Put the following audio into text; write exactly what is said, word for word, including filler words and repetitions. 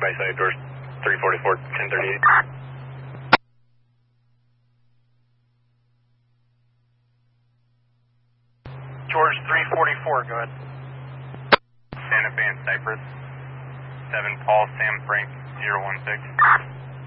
by side, doors three forty-four, ten thirty-eight. George three forty-four, go ahead. Santa Fe and Cypress, seven Paul Sam Frank zero one six.